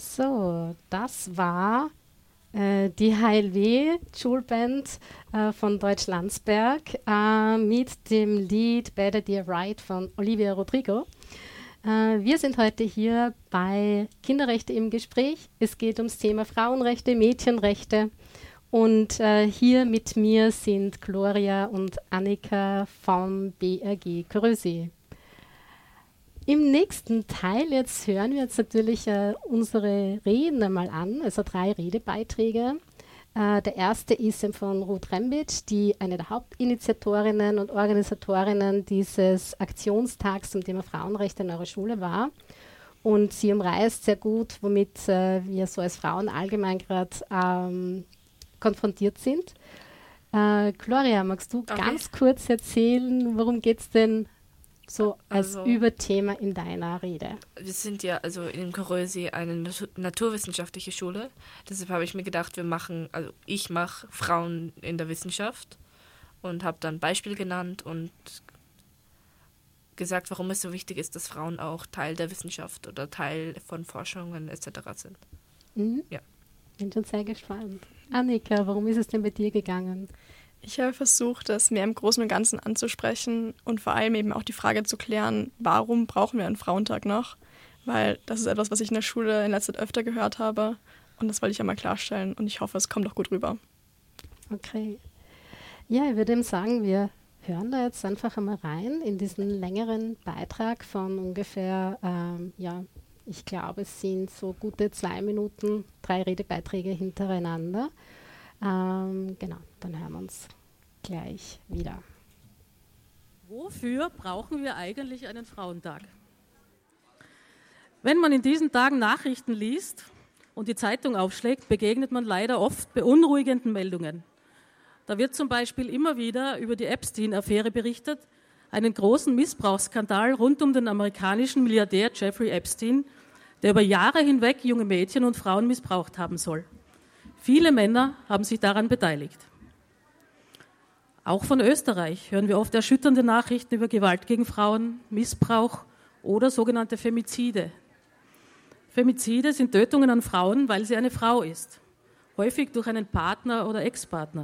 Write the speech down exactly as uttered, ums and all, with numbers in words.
So, das war äh, die H L W-Schulband äh, von Deutsch-Landsberg äh, mit dem Lied Better Dear Right von Olivia Rodrigo. Äh, wir sind heute hier bei Kinderrechte im Gespräch. Es geht ums Thema Frauenrechte, Mädchenrechte. Und äh, hier mit mir sind Gloria und Annika vom B R G Körösi. Im nächsten Teil jetzt hören wir jetzt natürlich äh, unsere Reden einmal an, also drei Redebeiträge. Äh, der erste ist von Ruth Rembitsch, die eine der Hauptinitiatorinnen und Organisatorinnen dieses Aktionstags zum Thema Frauenrechte in eurer Schule war. Und sie umreißt sehr gut, womit äh, wir so als Frauen allgemein gerade ähm, konfrontiert sind. Äh, Gloria, magst du okay. ganz kurz erzählen, worum geht es denn so als also, Überthema in deiner Rede? Wir sind ja also in Körösi eine Natu- naturwissenschaftliche Schule. Deshalb habe ich mir gedacht, wir machen, also ich mache Frauen in der Wissenschaft und habe dann Beispiele genannt und gesagt, warum es so wichtig ist, dass Frauen auch Teil der Wissenschaft oder Teil von Forschungen et cetera sind. Mhm. Ja. Bin schon sehr gespannt. Annika, warum ist es denn bei dir gegangen? Ich habe versucht, das mehr im Großen und Ganzen anzusprechen und vor allem eben auch die Frage zu klären, warum brauchen wir einen Frauentag noch? Weil das ist etwas, was ich in der Schule in letzter Zeit öfter gehört habe und das wollte ich einmal klarstellen und ich hoffe, es kommt auch gut rüber. Okay. Ja, ich würde eben sagen, wir hören da jetzt einfach einmal rein in diesen längeren Beitrag von ungefähr, ähm, ja, ich glaube, es sind so gute zwei Minuten, drei Redebeiträge hintereinander. Ähm, genau, dann hören wir uns gleich wieder. Wofür brauchen wir eigentlich einen Frauentag? Wenn man in diesen Tagen Nachrichten liest und die Zeitung aufschlägt, begegnet man leider oft beunruhigenden Meldungen. Da wird zum Beispiel immer wieder über die Epstein-Affäre berichtet, einen großen Missbrauchsskandal rund um den amerikanischen Milliardär Jeffrey Epstein, der über Jahre hinweg junge Mädchen und Frauen missbraucht haben soll. Viele Männer haben sich daran beteiligt. Auch von Österreich hören wir oft erschütternde Nachrichten über Gewalt gegen Frauen, Missbrauch oder sogenannte Femizide. Femizide sind Tötungen an Frauen, weil sie eine Frau ist, häufig durch einen Partner oder Ex-Partner.